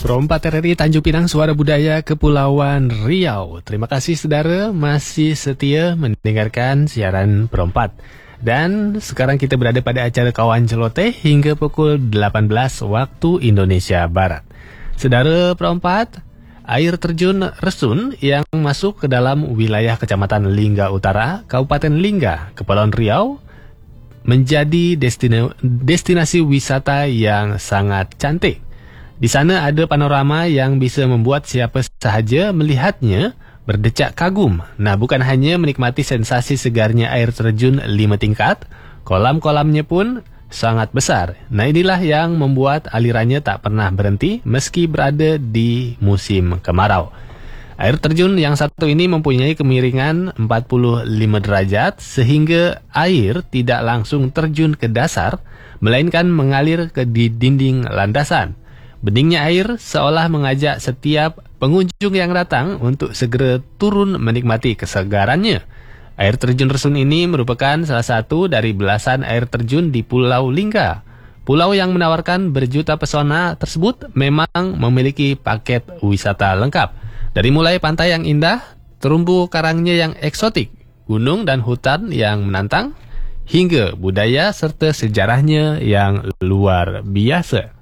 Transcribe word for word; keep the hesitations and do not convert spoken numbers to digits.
Pro empat R R I Tanjung Pinang, Suara Budaya Kepulauan Riau. Terima kasih saudara masih setia mendengarkan siaran Pro empat. Dan sekarang kita berada pada acara Kawan Celoteh hingga pukul delapan belas waktu Indonesia Barat. Saudara Pro empat, air terjun Resun yang masuk ke dalam wilayah Kecamatan Lingga Utara, Kabupaten Lingga, Kepulauan Riau, menjadi destina, destinasi wisata yang sangat cantik. Di sana ada panorama yang bisa membuat siapa sahaja melihatnya berdecak kagum. Nah, bukan hanya menikmati sensasi segarnya air terjun lima tingkat, kolam-kolamnya pun sangat besar. Nah, inilah yang membuat alirannya tak pernah berhenti meski berada di musim kemarau. Air terjun yang satu ini mempunyai kemiringan empat puluh lima derajat sehingga air tidak langsung terjun ke dasar, melainkan mengalir ke di dinding landasan. Beningnya air seolah mengajak setiap pengunjung yang datang untuk segera turun menikmati kesegarannya. Air terjun Resun ini merupakan salah satu dari belasan air terjun di Pulau Lingga. Pulau yang menawarkan berjuta pesona tersebut memang memiliki paket wisata lengkap. Dari mulai pantai yang indah, terumbu karangnya yang eksotik, gunung dan hutan yang menantang, hingga budaya serta sejarahnya yang luar biasa.